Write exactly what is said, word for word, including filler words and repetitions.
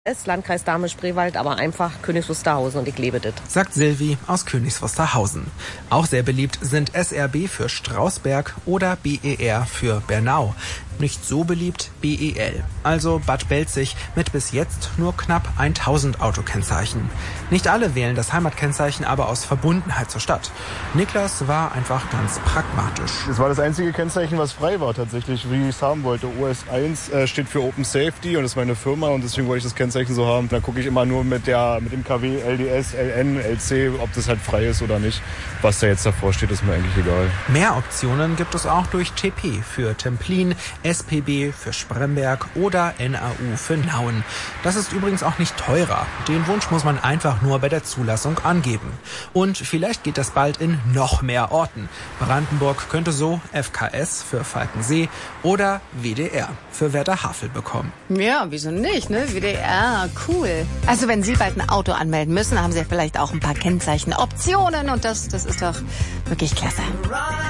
Es Landkreis Dahme-Spreewald, aber einfach Königs Wusterhausen und ich lebe das. Sagt Silvi aus Königs Wusterhausen. Auch sehr beliebt sind S R B für Strausberg oder B E R für Bernau. Nicht so beliebt B E L, also Bad Belzig mit bis jetzt nur knapp tausend Autokennzeichen. Nicht alle wählen das Heimatkennzeichen aber aus Verbundenheit zur Stadt. Niklas war einfach ganz pragmatisch. Es war das einzige Kennzeichen, was frei war tatsächlich, wie ich es haben wollte. O S eins äh, steht für Open Safety und das ist meine Firma und deswegen wollte ich das Kennzeichen so haben. Da gucke ich immer nur mit, der, mit dem K W, L D S, L N, L C, ob das halt frei ist oder nicht. Was da jetzt davor steht, ist mir eigentlich egal. Mehr Optionen gibt es auch durch T P für Templin, S P B für Spremberg oder N A U für Nauen. Das ist übrigens auch nicht teurer. Den Wunsch muss man einfach nur bei der Zulassung angeben. Und vielleicht geht das bald in noch mehr Orten. Brandenburg könnte so F K S für Falkensee oder W D R für Werder-Havel bekommen. Ja, wieso nicht, ne? W D R, cool. Also wenn Sie bald ein Auto anmelden müssen, haben Sie vielleicht auch ein paar Kennzeichenoptionen und das, das ist doch wirklich klasse.